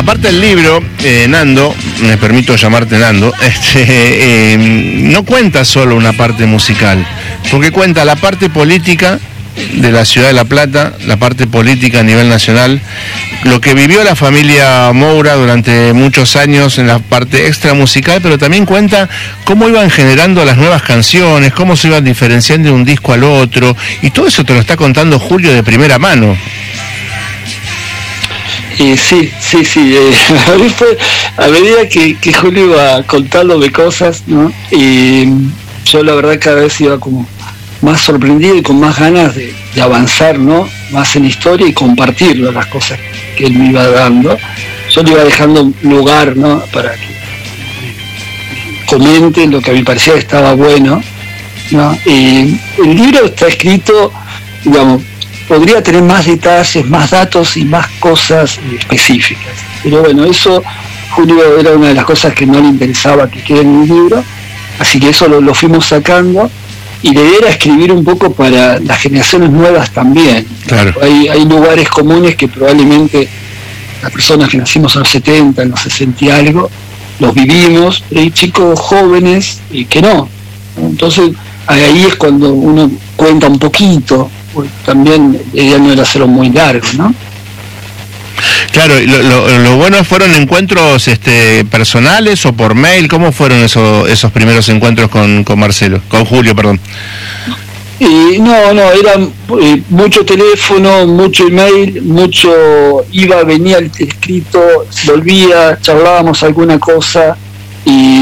aparte del libro, Nando, me permito llamarte Nando, no cuenta solo una parte musical, porque cuenta la parte política de la ciudad de La Plata, la parte política a nivel nacional, lo que vivió la familia Moura durante muchos años en la parte extra musical, pero también cuenta cómo iban generando las nuevas canciones, cómo se iban diferenciando de un disco al otro, y todo eso te lo está contando Julio de primera mano. Sí. A medida que Julio iba contándome cosas, ¿no? Y yo la verdad cada vez iba como más sorprendido y con más ganas de avanzar, ¿no? Más en la historia y compartirlo, las cosas que él me iba dando. Yo le iba dejando lugar, ¿no? Para que comenten lo que a mí parecía que estaba bueno, ¿no? Y el libro está escrito, digamos, podría tener más detalles, más datos y más cosas específicas. Pero bueno, eso Julio era una de las cosas que no le interesaba que quede en el libro, así que eso lo fuimos sacando. Y la idea era escribir un poco para las generaciones nuevas también. Claro. Hay lugares comunes que probablemente las personas que nacimos en los 70, en los 60 y algo, los vivimos, pero hay chicos jóvenes que no. Entonces ahí es cuando uno cuenta un poquito, pues también la idea no era hacerlo muy largo, ¿no? Claro, lo bueno fueron encuentros personales o por mail. ¿Cómo fueron esos primeros encuentros con Julio, perdón? Y no, era mucho teléfono, mucho email, venía el escrito, volvía, charlábamos alguna cosa y